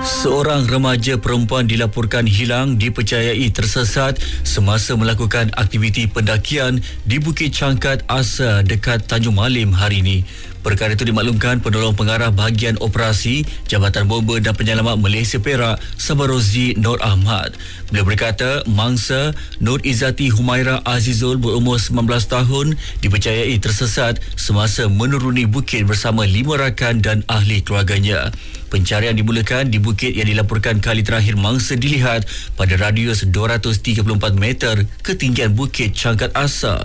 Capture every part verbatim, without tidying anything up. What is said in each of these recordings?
Seorang remaja perempuan dilaporkan hilang dipercayai tersesat semasa melakukan aktiviti pendakian di Bukit Cangkat Asa dekat Tanjung Malim hari ini. Perkara itu dimaklumkan penolong pengarah bahagian operasi Jabatan Bomba dan Penyelamat Malaysia Perak, Sabarozi Nur Ahmad. Beliau berkata mangsa Nur Izzati Humaira Azizul berumur sembilan belas tahun dipercayai tersesat semasa menuruni bukit bersama lima rakan dan ahli keluarganya. Pencarian dimulakan di bukit yang dilaporkan kali terakhir mangsa dilihat pada radius dua ratus tiga puluh empat meter ketinggian Bukit Cangkat Asa.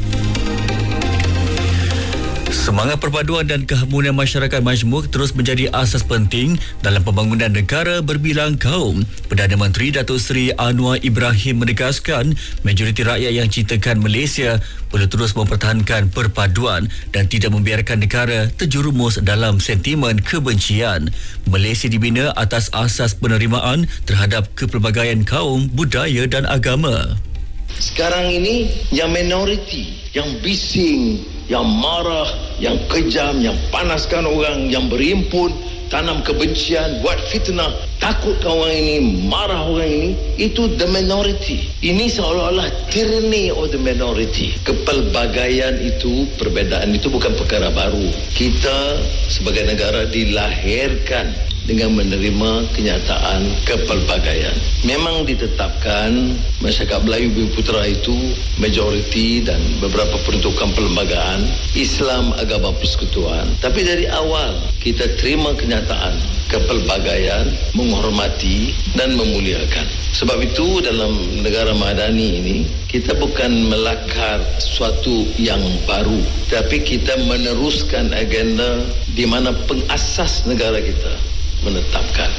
Semangat perpaduan dan keharmonian masyarakat majmuk terus menjadi asas penting dalam pembangunan negara berbilang kaum. Perdana Menteri Datuk Seri Anwar Ibrahim menegaskan majoriti rakyat yang cintakan Malaysia perlu terus mempertahankan perpaduan dan tidak membiarkan negara terjerumus dalam sentimen kebencian. Malaysia dibina atas asas penerimaan terhadap kepelbagaian kaum, budaya dan agama. Sekarang ini yang minoriti, yang bising, yang marah, yang kejam, yang panaskan orang, yang berimpun, tanam kebencian, buat fitnah, takutkan orang ini, marah orang ini, itu the minority. Ini seolah-olah tyranny of the minority. Kepelbagaian itu, perbezaan itu bukan perkara baru. Kita sebagai negara dilahirkan dengan menerima kenyataan kepelbagaian. Memang ditetapkan masyarakat Melayu Bumi Putera itu majoriti dan beberapa peruntukan perlembagaan Islam agama persekutuan. Tapi dari awal kita terima kenyataan kepelbagaian, menghormati dan memuliakan. Sebab itu dalam negara madani ini kita bukan melakar sesuatu yang baru, tapi kita meneruskan agenda di mana pengasas negara kita menetapkan.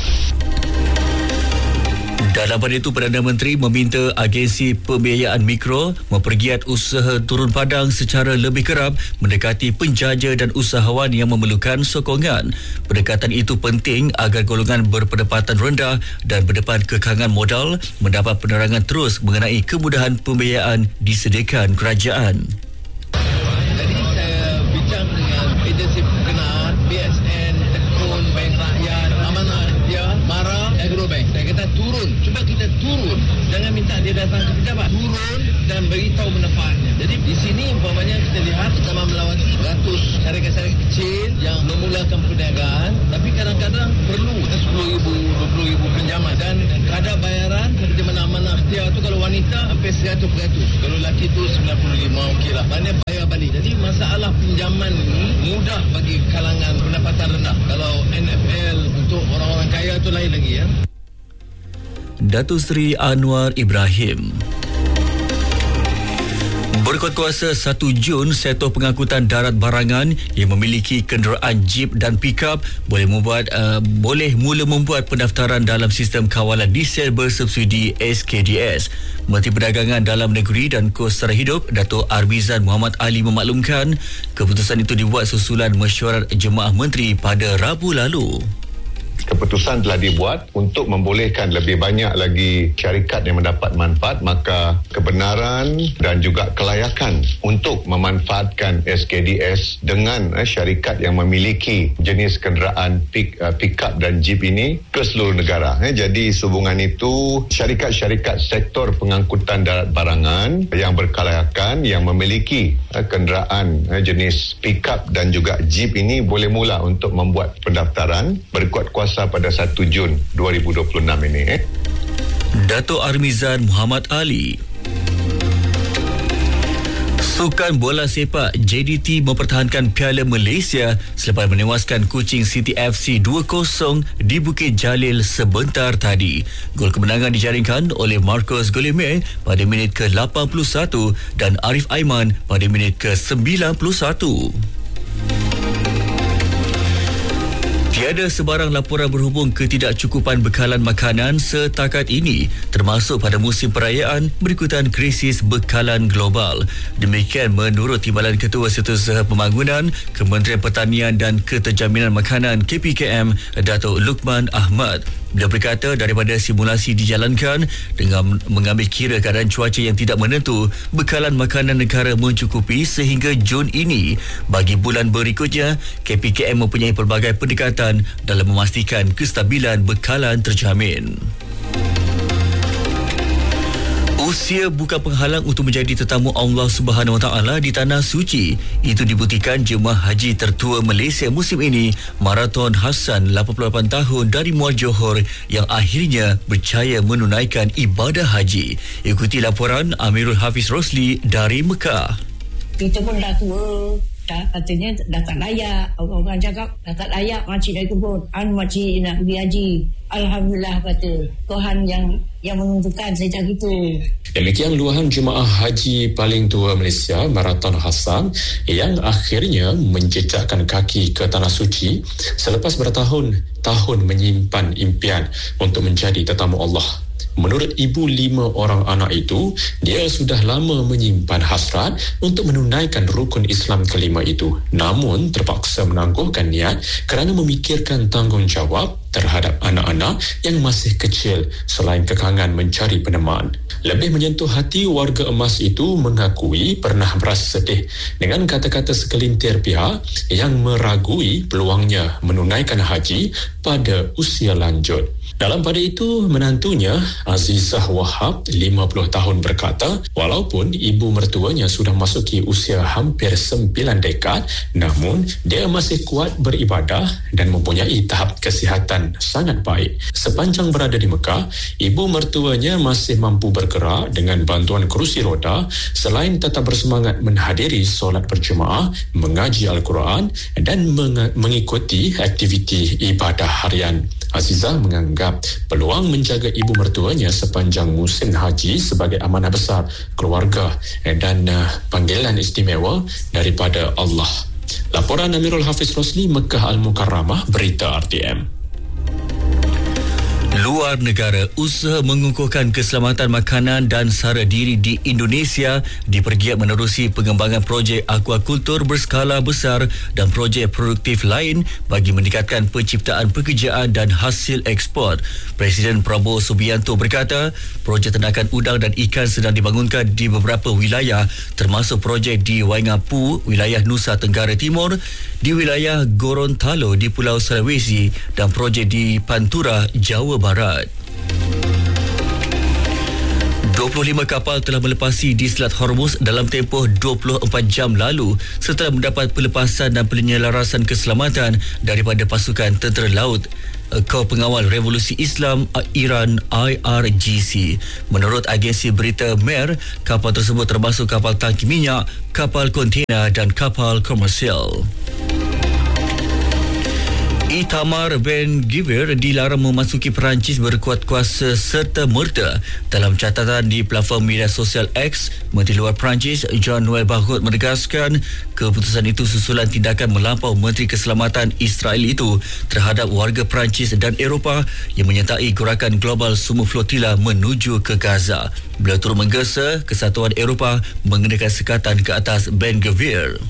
Dalam pada itu, Perdana Menteri meminta agensi pembiayaan mikro mempergiat usaha turun padang secara lebih kerap mendekati penjaja dan usahawan yang memerlukan sokongan. Pendekatan itu penting agar golongan berpendapatan rendah dan berdepan kekangan modal mendapat penerangan terus mengenai kemudahan pembiayaan disediakan kerajaan. Jadi saya bincang dengan agensi berkenaan, B S N, Tekun, Bank Rakyat, Amanah Rakyat, Mara, Agrobank. Saya kata turun, cuba kita turun. Jangan minta dia datang ke pejabat. Turun dan beritahu manfaatnya. Jadi di sini umpamanya kita lihat kita melawati ratus syarikat-syarikat kecil yang memulakan perniagaan, tapi kadang-kadang perlu sepuluh ribu, dua puluh ribu pinjaman, dan kadar bayaran seperti mana amanah ikhtiar tu kalau wanita hampir seratus peratus, kalau lelaki tu sembilan puluh lima, okey lah, mana bayar balik. Jadi masalah pinjaman ni mudah bagi kalangan pendapatan rendah. Kalau N F L untuk orang-orang kaya tu lain lagi ya. Datuk Seri Anwar Ibrahim. Berkuat kuasa satu Jun, sektor pengangkutan darat barangan yang memiliki kenderaan jeep dan pikap boleh membuat uh, boleh mula membuat pendaftaran dalam sistem kawalan diesel bersubsidi S K D S. Menteri Perdagangan Dalam Negeri dan Kos Sara Hidup Dato' Armizan Muhammad Ali memaklumkan keputusan itu dibuat susulan mesyuarat Jemaah Menteri pada Rabu lalu. Keputusan telah dibuat untuk membolehkan lebih banyak lagi syarikat yang mendapat manfaat, maka kebenaran dan juga kelayakan untuk memanfaatkan S K D S dengan eh, syarikat yang memiliki jenis kenderaan pick, uh, pick-up dan jeep ini ke seluruh negara. Eh. Jadi sehubungan itu syarikat-syarikat sektor pengangkutan darat barangan yang berkelayakan yang memiliki eh, kenderaan eh, jenis pick-up dan juga jeep ini boleh mula untuk membuat pendaftaran berkuat kuasa pada satu Jun dua ribu dua puluh enam ini. Eh. Dato' Armizan Muhammad Ali. Sukan bola sepak J D T mempertahankan Piala Malaysia selepas menewaskan Kuching City F C dua kosong di Bukit Jalil sebentar tadi. Gol kemenangan dijaringkan oleh Marcus Goleme pada minit ke lapan puluh satu dan Arif Aiman pada minit ke sembilan puluh satu. Tiada sebarang laporan berhubung ketidakcukupan bekalan makanan setakat ini, termasuk pada musim perayaan berikutan krisis bekalan global. Demikian menurut Timbalan Ketua Setiausaha Pembangunan Kementerian Pertanian dan Keterjaminan Makanan K P K M, Datuk Lukman Ahmad. Beliau berkata daripada simulasi dijalankan dengan mengambil kira keadaan cuaca yang tidak menentu, bekalan makanan negara mencukupi sehingga Jun ini. Bagi bulan berikutnya, K P K M mempunyai pelbagai pendekatan dalam memastikan kestabilan bekalan terjamin. Usia bukan penghalang untuk menjadi tetamu Allah Subhanahu Wa Taala di Tanah Suci. Itu dibuktikan jemaah haji tertua Malaysia musim ini, Marathon Hassan, lapan puluh lapan tahun dari Muar Johor, yang akhirnya berjaya menunaikan ibadah haji. Ikuti laporan Amirul Hafiz Rosli dari Mekah. Kita pun dah tua, dah, katanya dah tak layak. Orang-orang cakap dah tak layak makcik dari kebun. An makcik nak pergi haji. Alhamdulillah, kata Tuhan yang yang menentukan sejak itu. Demikian luahan jemaah haji paling tua Malaysia, Marathon Hassan, yang akhirnya menjejakkan kaki ke Tanah Suci selepas bertahun-tahun menyimpan impian untuk menjadi tetamu Allah. Menurut ibu lima orang anak itu, dia sudah lama menyimpan hasrat untuk menunaikan rukun Islam kelima itu, namun terpaksa menangguhkan niat kerana memikirkan tanggungjawab terhadap anak-anak yang masih kecil selain kekangan mencari peneman. Lebih menyentuh hati, warga emas itu mengakui pernah merasa sedih dengan kata-kata segelintir pihak yang meragui peluangnya menunaikan haji pada usia lanjut. Dalam pada itu, menantunya Azizah Wahab, lima puluh tahun, berkata, walaupun ibu mertuanya sudah masuki usia hampir sembilan dekad, namun dia masih kuat beribadah dan mempunyai tahap kesihatan sangat baik. Sepanjang berada di Mekah, ibu mertuanya masih mampu bergerak dengan bantuan kerusi roda selain tetap bersemangat menghadiri solat berjemaah, mengaji Al-Quran dan meng- mengikuti aktiviti ibadah harian. Azizah menganggap peluang menjaga ibu mertuanya sepanjang musim haji sebagai amanah besar keluarga dan uh, panggilan istimewa daripada Allah. Laporan Amirul Hafiz Rosli, Mekah Al-Mukarramah, Berita R T M. Luar negara, usaha mengukuhkan keselamatan makanan dan sara diri di Indonesia dipergiat menerusi pengembangan projek akuakultur berskala besar dan projek produktif lain bagi meningkatkan penciptaan pekerjaan dan hasil ekspor. Presiden Prabowo Subianto berkata, projek ternakan udang dan ikan sedang dibangunkan di beberapa wilayah, termasuk projek di Waingapu, wilayah Nusa Tenggara Timur, di wilayah Gorontalo di Pulau Sulawesi dan projek di Pantura, Jawa Barat. dua puluh lima kapal telah melepasi di Selat Hormuz dalam tempoh dua puluh empat jam lalu setelah mendapat pelepasan dan penyelarasan keselamatan daripada pasukan tentera laut Kau Pengawal Revolusi Islam Iran I R G C. Menurut agensi berita Mer, kapal tersebut termasuk kapal tangki minyak, kapal kontena dan kapal komersial. Itamar Ben-Gvir dilarang memasuki Perancis berkuat kuasa serta-merta. Dalam catatan di platform media sosial X, Menteri Luar Perancis Jean-Noël Barrot menegaskan keputusan itu susulan tindakan melampau Menteri Keselamatan Israel itu terhadap warga Perancis dan Eropah yang menyertai gerakan global Semua Flotilla menuju ke Gaza. Beliau turut menggesa Kesatuan Eropah mengenakan sekatan ke atas Ben-Gvir.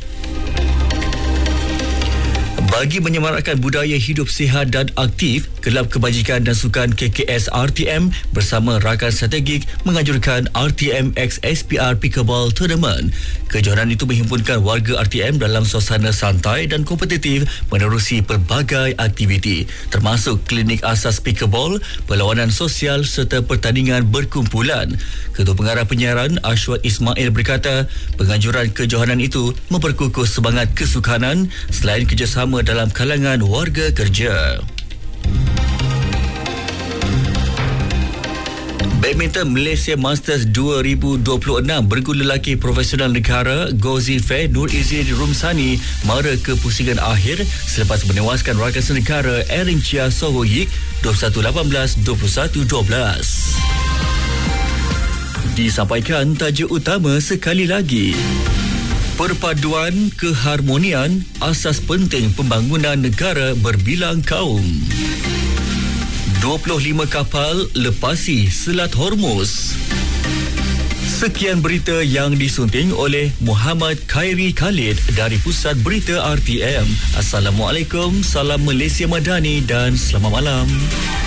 Bagi menyemarakkan budaya hidup sihat dan aktif, Kelab Kebajikan dan Sukan K K S R T M bersama rakan strategik menganjurkan R T M X S P R Pickleball Tournament. Kejohanan itu menghimpunkan warga R T M dalam suasana santai dan kompetitif menerusi pelbagai aktiviti, termasuk klinik asas pickleball, perlawanan sosial serta pertandingan berkumpulan. Ketua Pengarah Penyiaran Ashwat Ismail berkata, penganjuran kejohanan itu memperkukuh semangat kesukanan selain kerjasama dalam kalangan warga kerja. Badminton Malaysia Masters dua ribu dua puluh enam, bergula lelaki profesional negara Gozilfeh Nur Izzin Rumsani mara ke pusingan akhir selepas menewaskan rakan senegara Erin Chia Sohoyik dua puluh satu lapan belas, dua puluh satu dua belas. Disampaikan tajuk utama sekali lagi. Perpaduan keharmonian asas penting pembangunan negara berbilang kaum. dua puluh lima kapal lepasi Selat Hormuz. Sekian berita yang disunting oleh Muhammad Khairi Khalid dari Pusat Berita R T M. Assalamualaikum, salam Malaysia Madani dan selamat malam.